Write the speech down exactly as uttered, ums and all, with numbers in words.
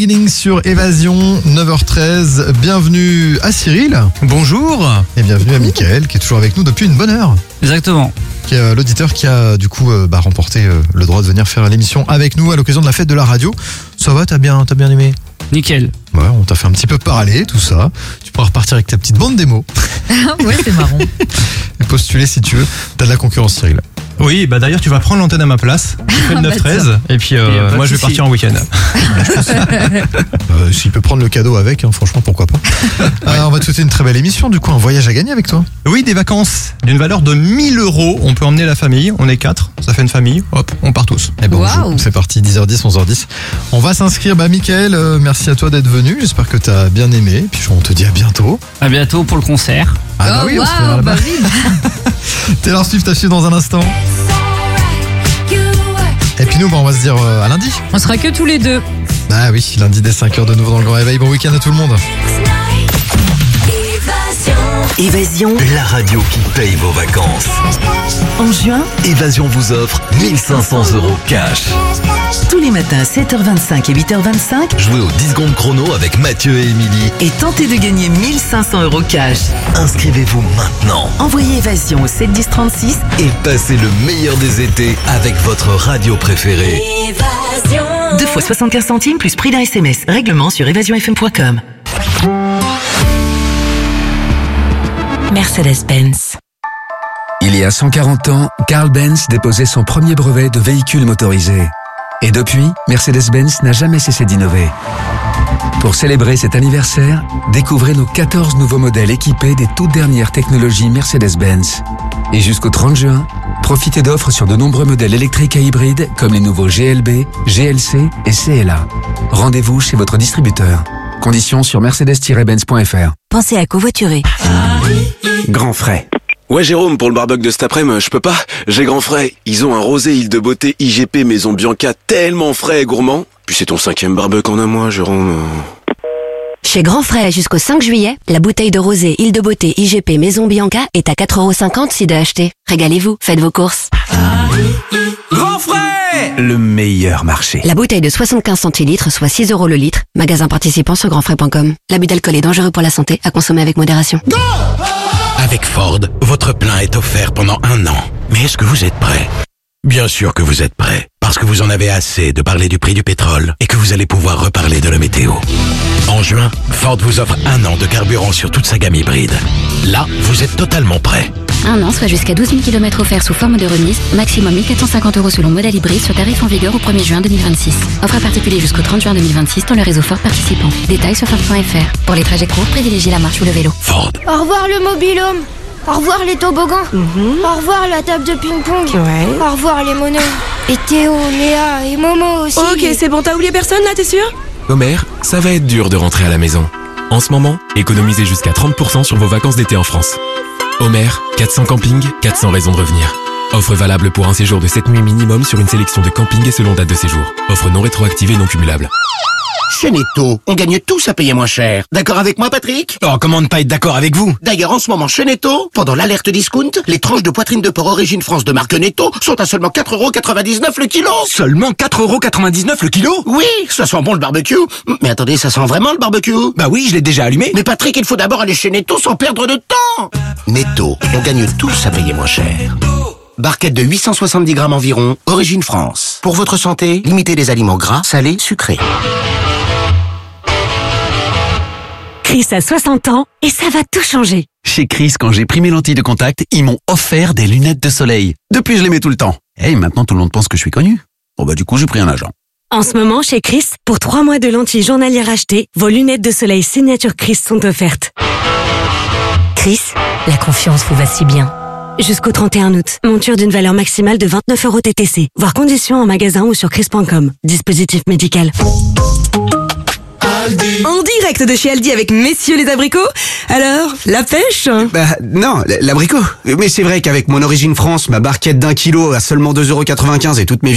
Healing sur Évasion, neuf heures treize. Bienvenue à Cyril. Bonjour. Et bienvenue à Mickaël qui est toujours avec nous depuis une bonne heure. Exactement. Qui est l'auditeur qui a du coup euh, bah, remporté euh, le droit de venir faire l'émission avec nous à l'occasion de la fête de la radio. Ça va, t'as bien, t'as bien aimé? Nickel. Ouais, on t'a fait un petit peu parler, tout ça. Tu pourras repartir avec ta petite bande démo. Ouais, c'est marrant. Et postuler si tu veux. T'as de la concurrence, Cyril. Oui, bah d'ailleurs tu vas prendre l'antenne à ma place. Tu fais le neuf treize et puis euh, Et moi je vais souci. partir en week-end. Euh, S'il peut prendre le cadeau avec, hein, franchement, pourquoi pas. Euh, on va te souhaiter une très belle émission, du coup, un voyage à gagner avec toi. Oui, des vacances d'une valeur de mille euros. On peut emmener la famille, on est quatre, ça fait une famille, hop, on part tous. Eh ben, on Waouh. joue. C'est parti, dix heures dix, onze heures dix. On va s'inscrire. Bah, Mickaël, euh, merci à toi d'être venu. J'espère que t'as bien aimé. Puis on te dit à bientôt. À bientôt pour le concert. Ah, bah oh, oui, on se waouh, verra là-bas. bah oui. Taylor Swift à suivre dans un instant. Et puis nous, bah, on va se dire euh, à lundi. On sera que tous les deux. Bah oui, lundi dès cinq heures de nouveau dans le Grand Réveil. Bon week-end à tout le monde. Évasion, la radio qui paye vos vacances. En juin, Évasion vous offre mille cinq cents euros cash. tous les matins sept heures vingt-cinq et huit heures vingt-cinq, Jouez au dix secondes chrono avec Mathieu et Émilie. et tentez de gagner mille cinq cents euros cash. Inscrivez-vous maintenant Envoyez Évasion au sept dix trente-six. et passez le meilleur des étés avec votre radio préférée. deux fois soixante-quinze centimes plus prix d'un S M S. Règlement sur évasion f m point com. Mercedes-Benz. Il y a cent quarante ans, Carl Benz déposait son premier brevet de véhicule motorisé. Et depuis, Mercedes-Benz n'a jamais cessé d'innover. Pour célébrer cet anniversaire, découvrez nos quatorze nouveaux modèles équipés des toutes dernières technologies Mercedes-Benz. Et jusqu'au trente juin, profitez d'offres sur de nombreux modèles électriques et hybrides comme les nouveaux G L B, G L C et C L A. Rendez-vous chez votre distributeur. Conditions sur mercedes tiret benz point f r. Pensez à covoiturer. Grand frais. Ouais Jérôme, pour le barbecue de cet après-midi, je peux pas. J'ai grand frais. Ils ont un rosé île de beauté I G P Maison Bianca tellement frais et gourmand. Puis c'est ton cinquième barbecue en un mois, Jérôme. Chez Grand Frais, jusqu'au cinq juillet, la bouteille de rosé Île de Beauté I G P Maison Bianca est à quatre euros cinquante si d'acheter. Régalez-vous, faites vos courses. Grand frais. Le meilleur marché. La bouteille de soixante-quinze centilitres, soit six euros le litre. Magasin participant sur grand frais point com. L'abus d'alcool est dangereux pour la santé, à consommer avec modération. Avec Ford, votre plein est offert pendant un an. Mais est-ce que vous êtes prêt? Bien sûr que vous êtes prêt, parce que vous en avez assez de parler du prix du pétrole et que vous allez pouvoir reparler de la météo. En juin, Ford vous offre un an de carburant sur toute sa gamme hybride. Là, vous êtes totalement prêt. Un an, soit jusqu'à douze mille kilomètres offerts sous forme de remise. Maximum mille quatre cent cinquante euros selon modèle hybride sur tarif en vigueur au premier juin deux mille vingt-six. Offre à particulier jusqu'au trente juin deux mille vingt-six dans le réseau Ford participant. Détails sur Ford point f r. Pour les trajets courts, privilégiez la marche ou le vélo. Ford. Au revoir le mobil-home. Au revoir les toboggans. Au revoir la table de ping-pong. Au revoir les monos. Et Théo, Léa et Momo aussi. Ok, c'est bon, t'as oublié personne là, t'es sûr? Homer, ça va être dur de rentrer à la maison. En ce moment, économisez jusqu'à trente pour cent sur vos vacances d'été en France. Homer, quatre cents campings, quatre cents raisons de revenir. Offre valable pour un séjour de sept nuits minimum sur une sélection de campings et selon date de séjour. Offre non rétroactive et non cumulable. Chez Netto, on gagne tous à payer moins cher. D'accord avec moi, Patrick? Oh, comment ne pas être d'accord avec vous? D'ailleurs, en ce moment, chez Netto, pendant l'alerte discount, les tranches de poitrine de porc origine France de marque Netto sont à seulement quatre euros quatre-vingt-dix-neuf le kilo. Seulement quatre euros quatre-vingt-dix-neuf le kilo? Oui, ça sent bon le barbecue. Mais attendez, ça sent vraiment le barbecue? Bah oui, je l'ai déjà allumé. Mais Patrick, il faut d'abord aller chez Netto sans perdre de temps. Netto, on gagne tous à payer moins cher. Barquette de huit cent soixante-dix grammes environ, origine France. Pour votre santé, limitez les aliments gras, salés, sucrés. Chris a soixante ans et ça va tout changer. Chez Chris, quand j'ai pris mes lentilles de contact, ils m'ont offert des lunettes de soleil. Depuis, je les mets tout le temps. Et maintenant, tout le monde pense que je suis connu. Bon bah du coup, j'ai pris un agent. En ce moment, chez Chris, pour trois mois de lentilles journalières achetées, vos lunettes de soleil signature Chris sont offertes. Chris, la confiance vous va si bien. Jusqu'au trente et un août, monture d'une valeur maximale de vingt-neuf euros T T C. Voir conditions en magasin ou sur chris point com. Dispositif médical. En direct de chez Aldi avec messieurs les abricots. Alors, la pêche? Bah non, l'abricot. Mais c'est vrai qu'avec mon origine France, ma barquette d'un kilo à seulement deux euros quatre-vingt-quinze et toutes mes